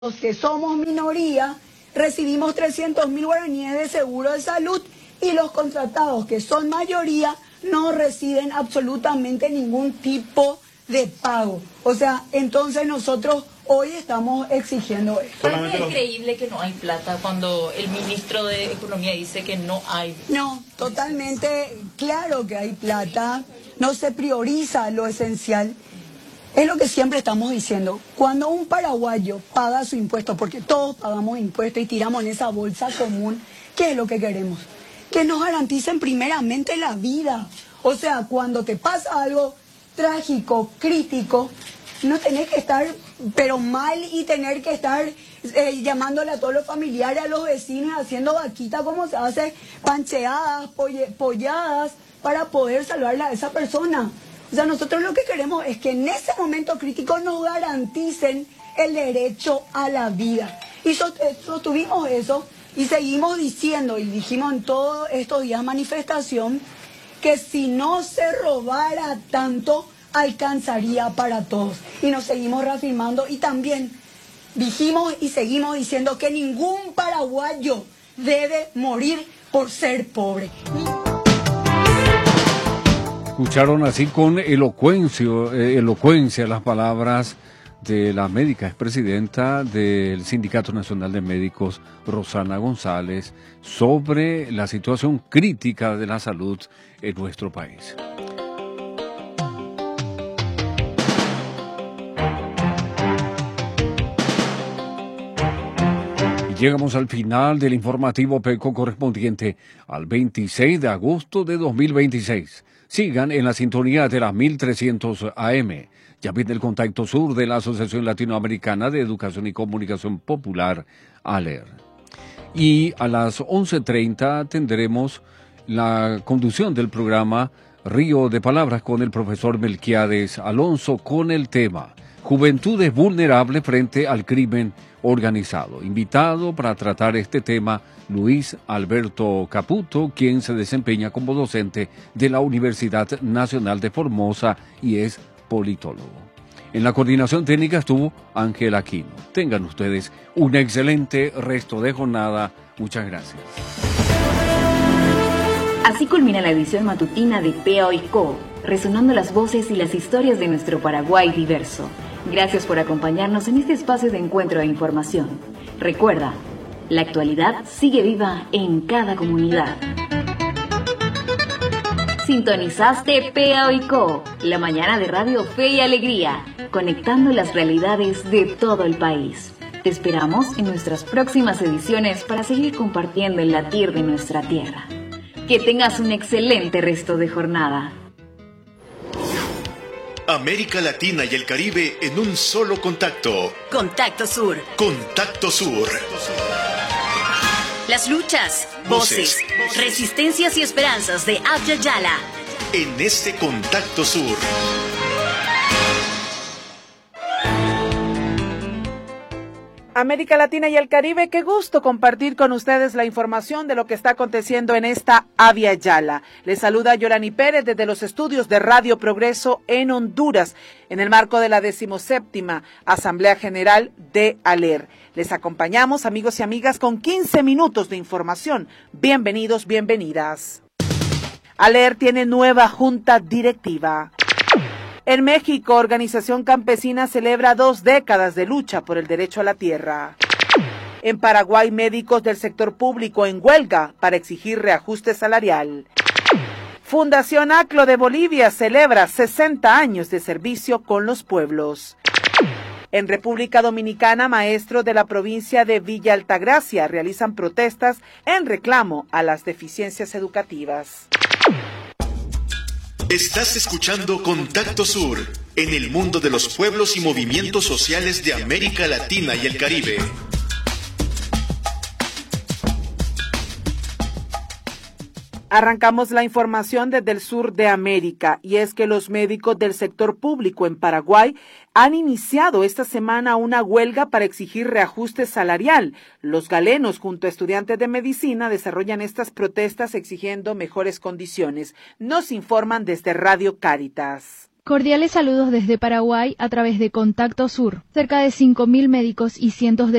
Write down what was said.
los que somos minoría recibimos 300.000 guaraníes de seguro de salud y los contratados que son mayoría no reciben absolutamente ningún tipo de pago. O sea, entonces nosotros hoy estamos exigiendo esto. Es increíble que no hay plata cuando el ministro de Economía dice que no hay. No, totalmente claro que hay plata, no se prioriza lo esencial. Es lo que siempre estamos diciendo, cuando un paraguayo paga su impuesto, porque todos pagamos impuestos y tiramos en esa bolsa común, ¿qué es lo que queremos? Que nos garanticen primeramente la vida. O sea, cuando te pasa algo trágico, crítico, no tenés que estar pero mal y tener que estar llamándole a todos los familiares, a los vecinos, haciendo vaquita como se hace, pancheadas, polladas, para poder salvarle a esa persona. O sea, nosotros lo que queremos es que en ese momento crítico nos garanticen el derecho a la vida. Y sostuvimos eso y seguimos diciendo, y dijimos en todos estos días de manifestación, que si no se robara tanto, alcanzaría para todos. Y nos seguimos reafirmando y también dijimos y seguimos diciendo que ningún paraguayo debe morir por ser pobre. Escucharon así con elocuencia las palabras de la médica expresidenta del Sindicato Nacional de Médicos, Rosana González, sobre la situación crítica de la salud en nuestro país. Llegamos al final del informativo PECO correspondiente al 26 de agosto de 2026. Sigan en la sintonía de la 1300 AM. Ya viene el Contacto Sur de la Asociación Latinoamericana de Educación y Comunicación Popular, ALER. Y a las 11:30 tendremos la conducción del programa Río de Palabras con el profesor Melquiades Alonso con el tema Juventudes vulnerables frente al crimen organizado. Invitado para tratar este tema, Luis Alberto Caputo, quien se desempeña como docente de la Universidad Nacional de Formosa y es politólogo. En la coordinación técnica estuvo Ángel Aquino. Tengan ustedes un excelente resto de jornada. Muchas gracias. Así culmina la edición matutina de PA&Co, resonando las voces y las historias de nuestro Paraguay diverso. Gracias por acompañarnos en este espacio de encuentro de información. Recuerda, la actualidad sigue viva en cada comunidad. Sintonizaste PA&Co, la mañana de Radio Fe y Alegría, conectando las realidades de todo el país. Te esperamos en nuestras próximas ediciones para seguir compartiendo el latir de nuestra tierra. Que tengas un excelente resto de jornada. América Latina y el Caribe en un solo contacto. Contacto Sur. Contacto Sur. Las luchas, voces, resistencias y esperanzas de Abya Yala. En este Contacto Sur. América Latina y el Caribe, qué gusto compartir con ustedes la información de lo que está aconteciendo en esta Abya Yala. Les saluda Yorani Pérez desde los estudios de Radio Progreso en Honduras, en el marco de la 17ª Asamblea General de ALER. Les acompañamos, amigos y amigas, con 15 minutos de información. Bienvenidos, bienvenidas. ALER tiene nueva junta directiva. En México, Organización Campesina celebra 2 décadas de lucha por el derecho a la tierra. En Paraguay, médicos del sector público en huelga para exigir reajuste salarial. Fundación ACLO de Bolivia celebra 60 años de servicio con los pueblos. En República Dominicana, maestros de la provincia de Villa Altagracia realizan protestas en reclamo a las deficiencias educativas. Estás escuchando Contacto Sur, en el mundo de los pueblos y movimientos sociales de América Latina y el Caribe. Arrancamos la información desde el sur de América, y es que los médicos del sector público en Paraguay han iniciado esta semana una huelga para exigir reajuste salarial. Los galenos, junto a estudiantes de medicina, desarrollan estas protestas exigiendo mejores condiciones. Nos informan desde Radio Cáritas. Cordiales saludos desde Paraguay a través de Contacto Sur. Cerca de 5.000 médicos y cientos de